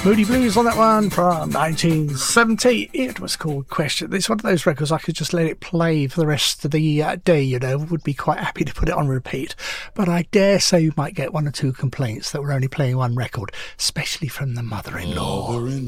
Moody Blues on that one from 1970. It was called Question. It's one of those records I could just let it play for the rest of the day, you know. Would be quite happy to put it on repeat. But I dare say you might get one or two complaints that we're only playing one record, especially from the mother-in-law.